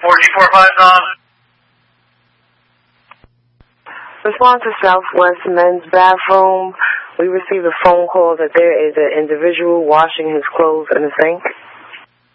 4G45,000. Respond to Southwest Men's Bathroom. We received a phone call that there is an individual washing his clothes in the sink.